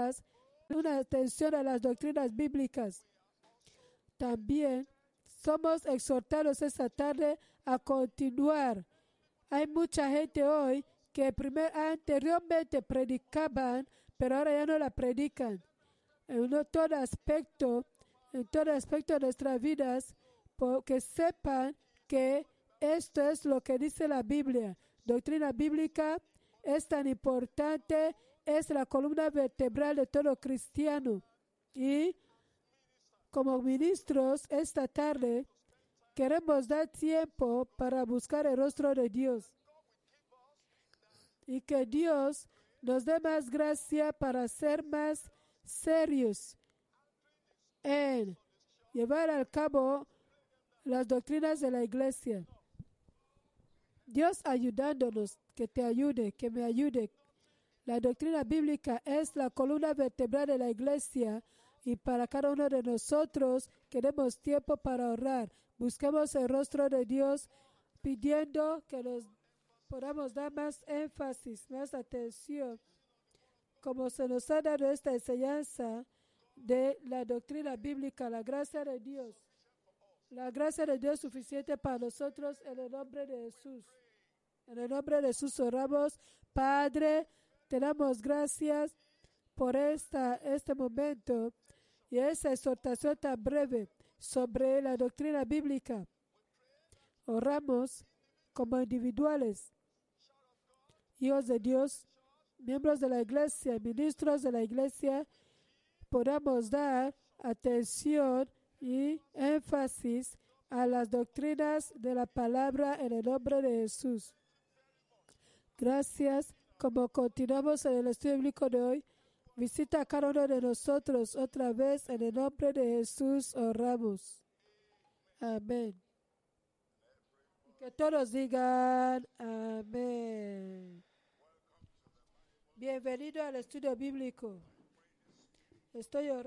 vidas, una atención a las doctrinas bíblicas. También somos exhortados esta tarde a continuar. Hay mucha gente hoy que anteriormente predicaban, pero ahora ya no la predican. En todo aspecto de nuestras vidas, que sepan que esto es lo que dice la Biblia. Doctrina bíblica es tan importante, es la columna vertebral de todo cristiano. Y como ministros, esta tarde queremos dar tiempo para buscar el rostro de Dios. Y que Dios nos dé más gracia para ser más serios en llevar al cabo las doctrinas de la iglesia. Dios ayudándonos, que te ayude, que me ayude. La doctrina bíblica es la columna vertebral de la iglesia y para cada uno de nosotros queremos tiempo para orar. Busquemos el rostro de Dios pidiendo que nos podamos dar más énfasis, más atención, como se nos ha dado esta enseñanza de la doctrina bíblica, la gracia de Dios. La gracia de Dios suficiente para nosotros en el nombre de Jesús. En el nombre de Jesús oramos. Padre, te damos gracias por este momento y esa exhortación tan breve sobre la doctrina bíblica. Oramos como individuales, hijos de Dios, miembros de la iglesia, ministros de la iglesia, podamos dar atención y énfasis a las doctrinas de la palabra en el nombre de Jesús. Gracias. Como continuamos en el estudio bíblico de hoy, visita a cada uno de nosotros otra vez en el nombre de Jesús oramos. Amén. Que todos digan amén. Bienvenido al estudio bíblico. Estoy orando.